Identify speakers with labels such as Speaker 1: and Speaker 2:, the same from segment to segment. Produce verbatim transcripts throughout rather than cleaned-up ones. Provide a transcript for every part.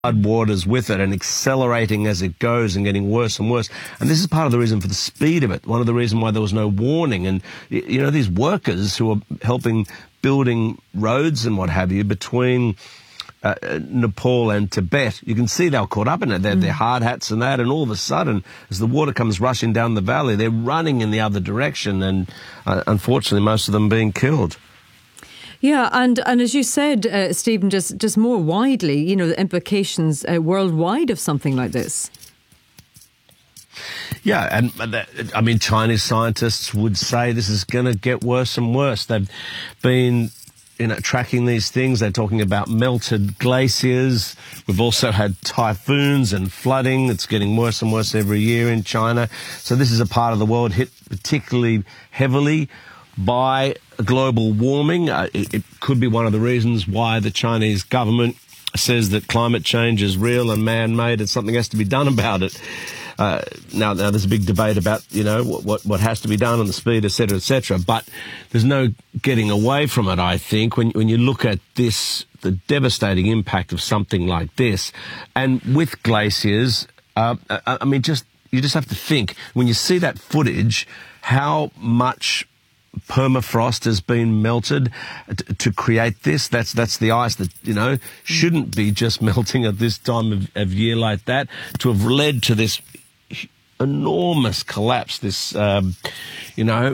Speaker 1: flood waters with it and accelerating as it goes and getting worse and worse. And this is part of the reason for the speed of it. One of the reasons why there was no warning. And, you know, these workers who are helping building roads and what have you between uh, Nepal and Tibet, you can see they're caught up in it. They're, mm. they're hard hats and that, and all of a sudden, as the water comes rushing down the valley, they're running in the other direction and, uh, unfortunately, most of them being killed.
Speaker 2: Yeah, and, and as you said, uh, Stephen, just, just more widely, you know, the implications uh, worldwide of something like this.
Speaker 1: Yeah, and I mean, Chinese scientists would say this is going to get worse and worse. They've been, you know, tracking these things. They're talking about melted glaciers. We've also had typhoons and flooding. It's getting worse and worse every year in China. So this is a part of the world hit particularly heavily by global warming. Uh, it, it could be one of the reasons why the Chinese government says that climate change is real and man-made and something has to be done about it. Uh, now, now there's a big debate about, you know, what, what, what has to be done on the speed, et cetera, et cetera. But there's no getting away from it, I think, when, when you look at this, the devastating impact of something like this. And with glaciers, uh, I, I mean, just you just have to think, when you see that footage, how much permafrost has been melted to, to create this. That's that's the ice that, you know, shouldn't be just melting at this time of, of year like that, to have led to this enormous collapse, this, um, you know,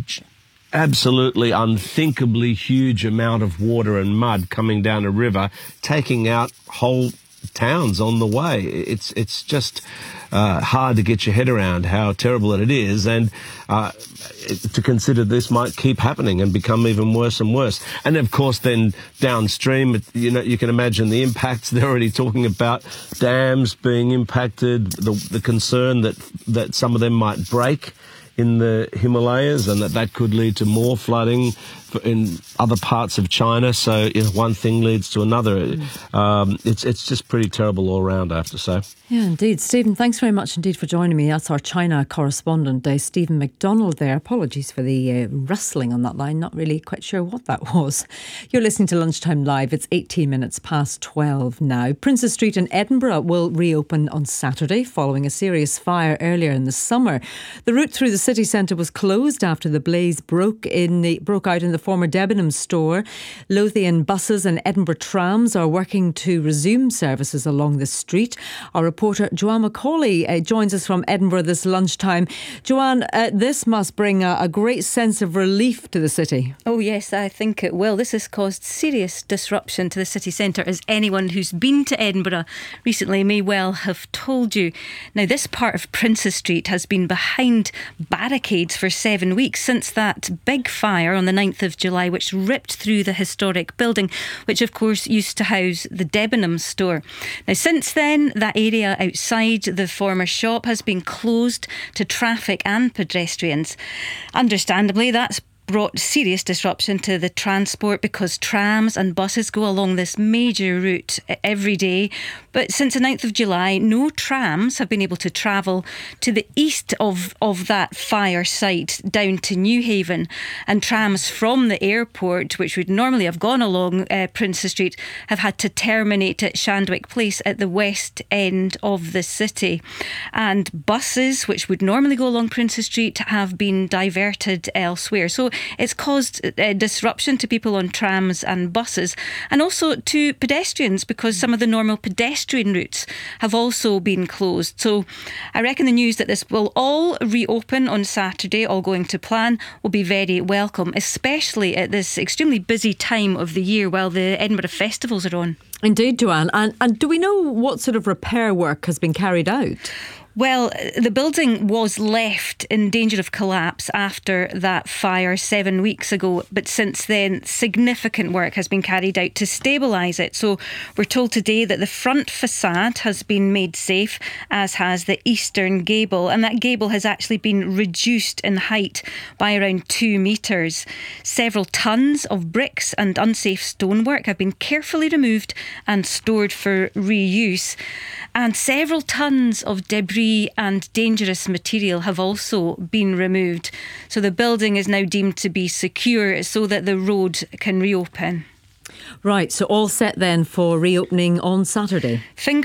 Speaker 1: absolutely unthinkably huge amount of water and mud coming down a river, taking out whole towns on the way. It's it's just uh, hard to get your head around how terrible it is, and uh, to consider this might keep happening and become even worse and worse. And of course, then downstream, you know, you can imagine the impacts. They're already talking about dams being impacted, the, the concern that that some of them might break in the Himalayas, and that that could lead to more flooding in other parts of China. So, you know, one thing leads to another. Mm. Um, it's it's just pretty terrible all around, I have to say.
Speaker 2: Yeah, indeed. Stephen, thanks very much indeed for joining me. That's our China correspondent, uh, Stephen McDonald there. Apologies for the uh, rustling on that line. Not really quite sure what that was. You're listening to Lunchtime Live. It's eighteen minutes past twelve now. Princes Street in Edinburgh will reopen on Saturday following a serious fire earlier in the summer. The route through the city centre was closed after the blaze broke in the broke out in the former Debenhams store. Lothian buses and Edinburgh trams are working to resume services along the street. Our reporter Joanne Macaulay uh, joins us from Edinburgh this lunchtime. Joanne, uh, this must bring a, a great sense of relief to the city.
Speaker 3: Oh yes, I think it will. This has caused serious disruption to the city centre, as anyone who's been to Edinburgh recently may well have told you. Now, this part of Princes Street has been behind barricades for seven weeks since that big fire on the ninth of July, which ripped through the historic building, which of course used to house the Debenhams store. Now, since then, that area outside the former shop has been closed to traffic and pedestrians. Understandably, that's brought serious disruption to the transport, because trams and buses go along this major route every day. But since the ninth of July, no trams have been able to travel to the east of, of that fire site down to Newhaven. And trams from the airport, which would normally have gone along uh, Princes Street, have had to terminate at Shandwick Place at the west end of the city. And buses, which would normally go along Princes Street, have been diverted elsewhere. So it's caused uh, disruption to people on trams and buses, and also to pedestrians, because some of the normal pedestrian routes have also been closed. So I reckon the news that this will all reopen on Saturday, all going to plan, will be very welcome, especially at this extremely busy time of the year while the Edinburgh festivals are on.
Speaker 2: Indeed, Joanne. And, and do we know what sort of repair work has been carried out?
Speaker 3: Well, the building was left in danger of collapse after that fire seven weeks ago, but since then significant work has been carried out to stabilise it. So we're told today that the front facade has been made safe, as has the eastern gable, and that gable has actually been reduced in height by around two metres. Several tonnes of bricks and unsafe stonework have been carefully removed and stored for reuse, and several tonnes of debris and dangerous material have also been removed. So the building is now deemed to be secure so that the road can reopen.
Speaker 2: Right, so all set then for reopening on Saturday.
Speaker 3: Fingers